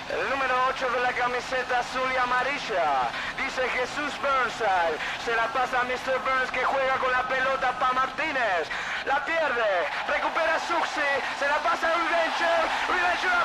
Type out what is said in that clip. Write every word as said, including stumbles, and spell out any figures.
El número ocho de la camiseta azul y amarilla. Dice Jesús Burnside. Se la pasa a mister Burns, que juega con la pelota para Martínez. La pierde. Recupera Suxi. Se la pasa a Reventure. Reventure